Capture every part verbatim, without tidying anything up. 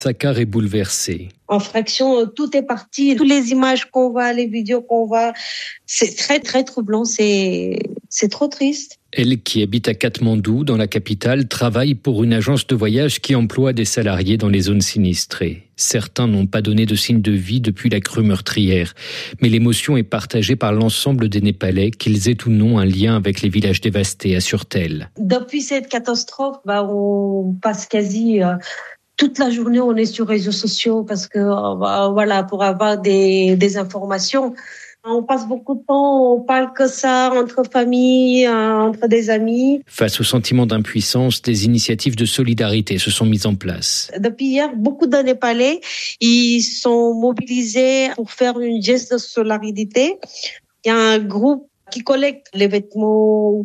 Sakar est bouleversée. En fraction, tout est parti. Toutes les images qu'on voit, les vidéos qu'on voit, c'est très, très troublant. C'est, c'est trop triste. Elle, qui habite à Katmandou, dans la capitale, travaille pour une agence de voyage qui emploie des salariés dans les zones sinistrées. Certains n'ont pas donné de signe de vie depuis la crue meurtrière. Mais l'émotion est partagée par l'ensemble des Népalais, qu'ils aient ou non un lien avec les villages dévastés, assure-t-elle. Depuis cette catastrophe, bah, on passe quasi... Euh, toute la journée, on est sur les réseaux sociaux parce que, euh, voilà, pour avoir des, des informations. On passe beaucoup de temps, on parle que ça entre familles, euh, entre des amis. Face au sentiment d'impuissance, des initiatives de solidarité se sont mises en place. Depuis hier, beaucoup de Népalais, ils sont mobilisés pour faire une geste de solidarité. Il y a un groupe qui collecte les vêtements,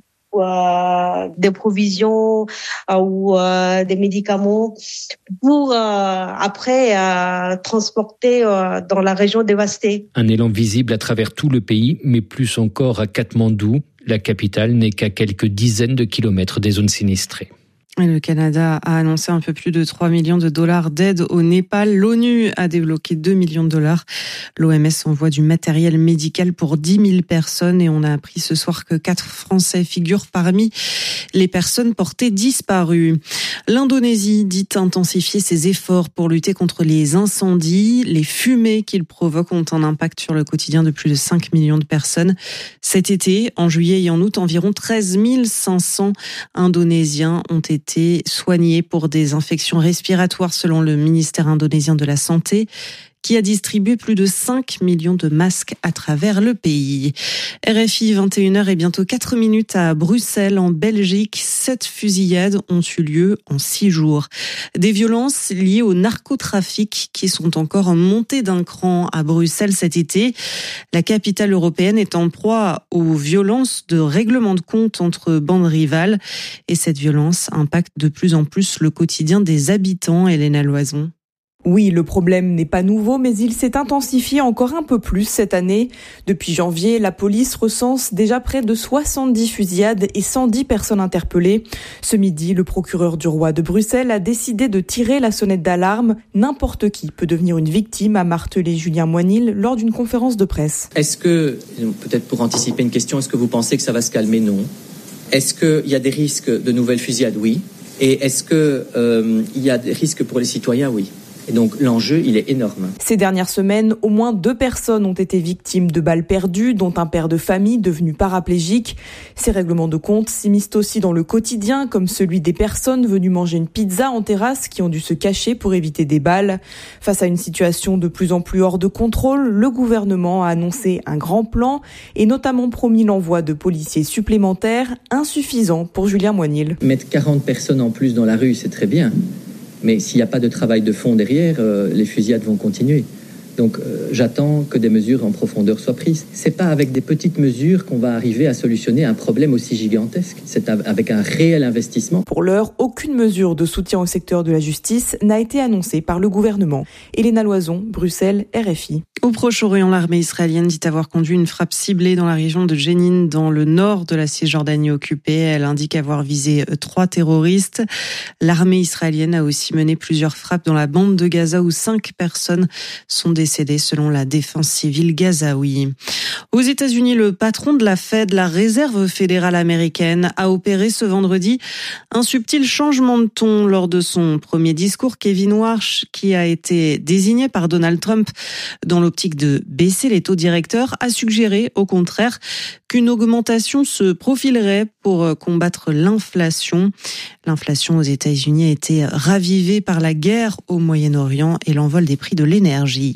Euh, des provisions euh, ou euh, des médicaments pour euh, après euh, transporter euh, dans la région dévastée. Un élan visible à travers tout le pays, mais plus encore à Katmandou. La capitale n'est qu'à quelques dizaines de kilomètres des zones sinistrées. Le Canada a annoncé un peu plus de trois millions de dollars d'aide au Népal. L'ONU a débloqué deux millions de dollars. L'O M S envoie du matériel médical pour dix mille personnes et on a appris ce soir que quatre Français figurent parmi les personnes portées disparues. L'Indonésie dit intensifier ses efforts pour lutter contre les incendies. Les fumées qu'ils provoquent ont un impact sur le quotidien de plus de cinq millions de personnes. Cet été, en juillet et en août, environ treize mille cinq cents Indonésiens ont été été soignés pour des infections respiratoires selon le ministère indonésien de la Santé, qui a distribué plus de cinq millions de masques à travers le pays. R F I, vingt et une heures et bientôt quatre minutes à Bruxelles, en Belgique. Sept fusillades ont eu lieu en six jours. Des violences liées au narcotrafic qui sont encore montées d'un cran à Bruxelles cet été. La capitale européenne est en proie aux violences de règlement de compte entre bandes rivales. Et cette violence impacte de plus en plus le quotidien des habitants. Elena Loison. Oui, le problème n'est pas nouveau, mais il s'est intensifié encore un peu plus cette année. Depuis janvier, la police recense déjà près de soixante-dix fusillades et cent dix personnes interpellées. Ce midi, le procureur du roi de Bruxelles a décidé de tirer la sonnette d'alarme. N'importe qui peut devenir une victime, a martelé Julien Moinil lors d'une conférence de presse. Est-ce que, peut-être pour anticiper une question, est-ce que vous pensez que ça va se calmer ? Non. Est-ce qu'il y a des risques de nouvelles fusillades ? Oui. Et est-ce qu'il euh, y a des risques pour les citoyens ? Oui. Et donc l'enjeu, il est énorme. Ces dernières semaines, au moins deux personnes ont été victimes de balles perdues, dont un père de famille devenu paraplégique. Ces règlements de compte s'immiscent aussi dans le quotidien, comme celui des personnes venues manger une pizza en terrasse qui ont dû se cacher pour éviter des balles. Face à une situation de plus en plus hors de contrôle, le gouvernement a annoncé un grand plan et notamment promis l'envoi de policiers supplémentaires, insuffisant pour Julien Moinil. Mettre quarante personnes en plus dans la rue, c'est très bien. Mais s'il n'y a pas de travail de fond derrière, euh, les fusillades vont continuer. Donc euh, j'attends que des mesures en profondeur soient prises. C'est pas avec des petites mesures qu'on va arriver à solutionner un problème aussi gigantesque. C'est avec un réel investissement. Pour l'heure, aucune mesure de soutien au secteur de la justice n'a été annoncée par le gouvernement. Elena Loison, Bruxelles, R F I. Au Proche-Orient, l'armée israélienne dit avoir conduit une frappe ciblée dans la région de Jenin, dans le nord de la Cisjordanie occupée. Elle indique avoir visé trois terroristes. L'armée israélienne a aussi mené plusieurs frappes dans la bande de Gaza où cinq personnes sont décédées. Décédé selon la défense civile gazaoui. Aux États-Unis, le patron de la Fed, la Réserve fédérale américaine, a opéré ce vendredi un subtil changement de ton lors de son premier discours. Kevin Warsh, qui a été désigné par Donald Trump dans l'optique de baisser les taux directeurs, a suggéré au contraire qu'une augmentation se profilerait pour combattre l'inflation. L'inflation aux États-Unis a été ravivée par la guerre au Moyen-Orient et l'envol des prix de l'énergie.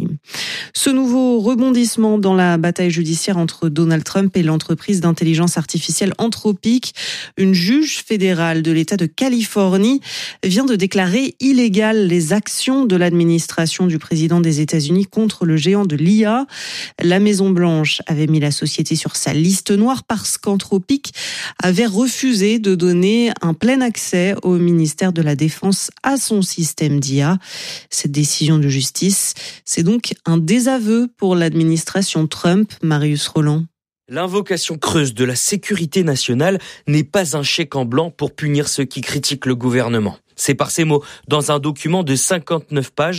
Ce nouveau rebondissement dans la bataille judiciaire entre Donald Trump et l'entreprise d'intelligence artificielle Anthropic, une juge fédérale de l'État de Californie vient de déclarer illégales les actions de l'administration du président des États-Unis contre le géant de l'I A. La Maison-Blanche avait mis la société sur sa liste noire parce qu'Anthropic avait refusé de donner un plein accès au ministère de la Défense à son système d'I A. Cette décision de justice, c'est donc un désaveu pour l'administration Trump. Marius Roland. L'invocation creuse de la sécurité nationale n'est pas un chèque en blanc pour punir ceux qui critiquent le gouvernement. C'est par ces mots, dans un document de cinquante-neuf pages,